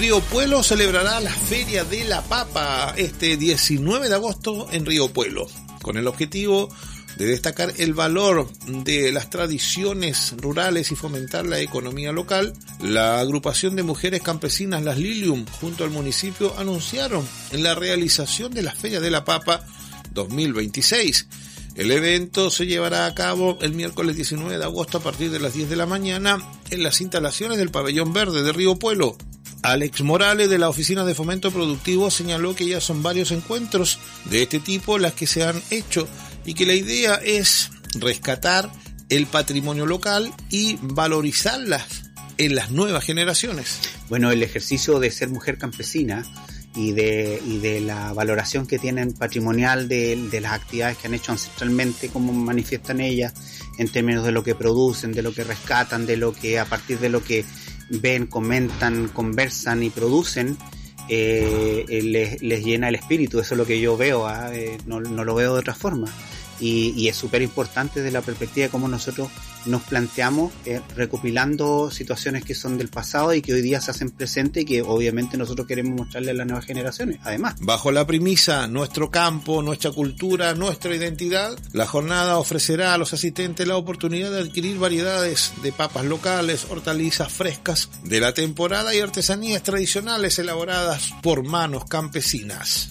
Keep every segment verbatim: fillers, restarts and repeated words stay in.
Río Puelo celebrará la Feria de la Papa este diecinueve de agosto en Río Puelo, con el objetivo de destacar el valor de las tradiciones rurales y fomentar la economía local. La agrupación de mujeres campesinas Las Lilium junto al municipio anunciaron la realización de la Feria de la Papa dos mil veintiséis. El evento se llevará a cabo el miércoles diecinueve de agosto a partir de las diez de la mañana en las instalaciones del Pabellón Verde de Río Puelo. Alex Morales de la Oficina de Fomento Productivo señaló que ya son varios encuentros de este tipo las que se han hecho y que la idea es rescatar el patrimonio local y valorizarlas en las nuevas generaciones. Bueno, el ejercicio de ser mujer campesina y de y de la valoración que tienen patrimonial de, de las actividades que han hecho ancestralmente, como manifiestan ellas, en términos de lo que producen, de lo que rescatan, de lo que a partir de lo que ven, comentan, conversan y producen, eh, les, les llena el espíritu. Eso es lo que yo veo, ¿eh? no, no lo veo de otra forma. Y, y es súper importante desde la perspectiva de cómo nosotros nos planteamos eh, recopilando situaciones que son del pasado y que hoy día se hacen presente y que obviamente nosotros queremos mostrarle a las nuevas generaciones. Además, bajo la premisa nuestro campo, nuestra cultura, nuestra identidad, la jornada ofrecerá a los asistentes la oportunidad de adquirir variedades de papas locales, hortalizas frescas de la temporada y artesanías tradicionales elaboradas por manos campesinas.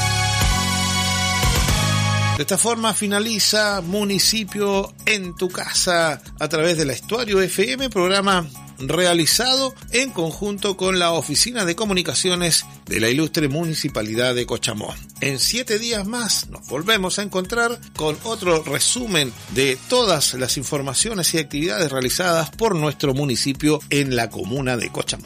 De esta forma finaliza Municipio en tu Casa a través de la Estuario F M, programa realizado en conjunto con la Oficina de Comunicaciones de la Ilustre Municipalidad de Cochamó. En siete días más nos volvemos a encontrar con otro resumen de todas las informaciones y actividades realizadas por nuestro municipio en la comuna de Cochamó.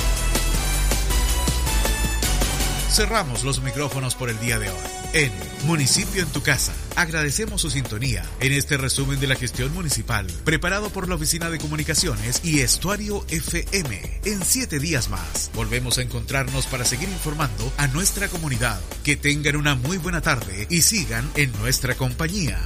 Cerramos los micrófonos por el día de hoy. En Municipio en tu Casa, agradecemos su sintonía en este resumen de la gestión municipal, preparado por la Oficina de Comunicaciones y Estuario F M. En siete días más, volvemos a encontrarnos para seguir informando a nuestra comunidad. Que tengan una muy buena tarde y sigan en nuestra compañía.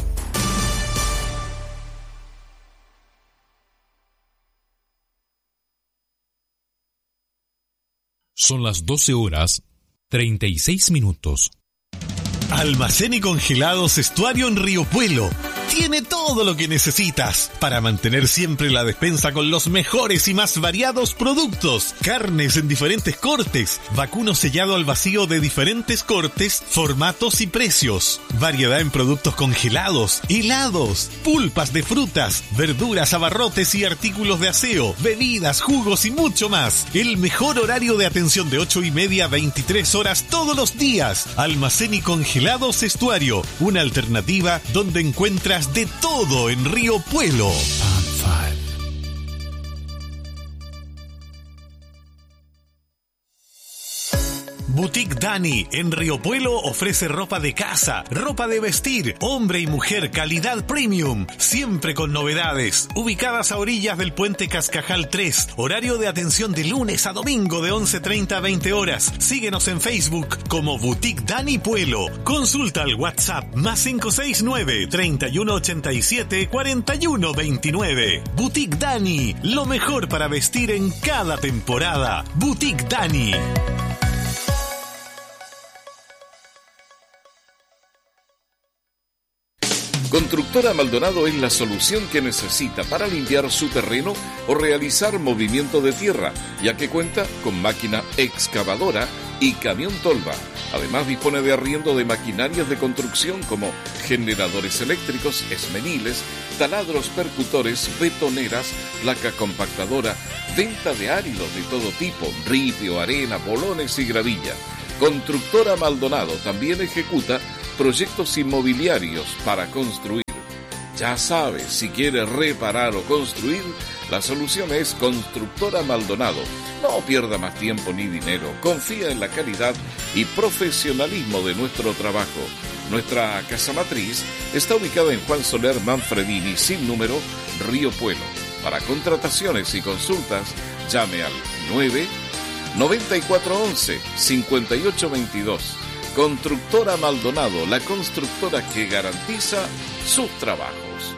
Son las doce horas treinta y seis minutos. Almacén y congelados Estuario en Río Puelo. Tiene todo lo que necesitas para mantener siempre la despensa con los mejores y más variados productos. Carnes en diferentes cortes, vacuno sellado al vacío de diferentes cortes, formatos y precios. Variedad en productos congelados, helados, pulpas de frutas, verduras, abarrotes y artículos de aseo, bebidas, jugos y mucho más. El mejor horario de atención de ocho y media a veintitrés horas todos los días. Almacén y congelados Estuario, una alternativa donde encuentras de todo en Río Puelo. Boutique Dani en Río Puelo ofrece ropa de casa, ropa de vestir, hombre y mujer, calidad premium, siempre con novedades. Ubicadas a orillas del puente Cascajal tres, horario de atención de lunes a domingo de once treinta a veinte horas. Síguenos en Facebook como Boutique Dani Puelo. Consulta al WhatsApp más cinco seis nueve, treinta y uno ochenta y siete, cuarenta y uno veintinueve. Boutique Dani, lo mejor para vestir en cada temporada. Boutique Dani. Constructora Maldonado es la solución que necesita para limpiar su terreno o realizar movimiento de tierra, ya que cuenta con máquina excavadora y camión tolva. Además dispone de arriendo de maquinarias de construcción como generadores eléctricos, esmeriles, taladros percutores, betoneras, placa compactadora, venta de áridos de todo tipo, ripio, arena, bolones y gravilla. Constructora Maldonado también ejecuta proyectos inmobiliarios para construir. Ya sabes, si quieres reparar o construir, la solución es Constructora Maldonado. No pierda más tiempo ni dinero. Confía en la calidad y profesionalismo de nuestro trabajo. Nuestra casa matriz está ubicada en Juan Soler Manfredini, sin número, Río Puelo. Para contrataciones y consultas, llame al nueve noventa y cuatro once cincuenta y ocho veintidós. Constructora Maldonado, la constructora que garantiza sus trabajos.